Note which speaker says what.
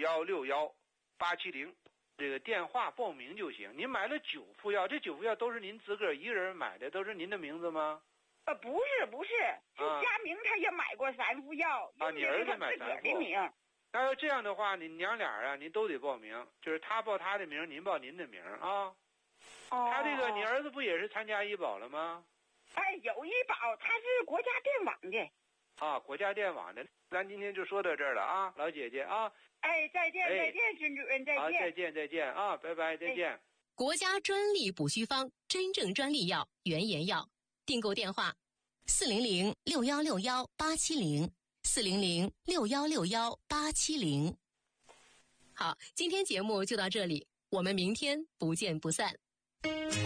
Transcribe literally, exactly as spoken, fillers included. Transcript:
Speaker 1: 幺六幺八七零这个电话报名就行。您买了九副药，这九副药都是您自个儿一个人买的，都是您的名字吗？
Speaker 2: 呃，不是不是，是佳明他也买过三副药
Speaker 1: 啊，你儿子买三副。那要这样的话，你娘俩啊，您都得报名，就是他报他的名，您报您的名啊。
Speaker 2: 哦。
Speaker 1: 他这个，你儿子不也是参加医保了吗？
Speaker 2: 哎，有医保，他是国家电网的。
Speaker 1: 啊，国家电网的。咱今天就说到这儿了啊，老姐姐啊。
Speaker 2: 哎，再见，再见，孙主任，再见。
Speaker 1: 好，再见，再见啊，拜拜，再见。哎、
Speaker 3: 国家专利补虚方，真正专利药，原研药。订购电话：四零零六幺六幺八七零，四零零六幺六幺八七零。好，今天节目就到这里，我们明天不见不散。